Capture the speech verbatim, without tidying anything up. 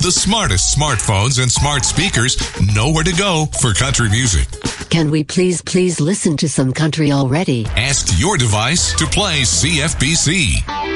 The smartest smartphones and smart speakers know where to go for country music. Can we please, please listen to some country already? Ask your device to play C F B C.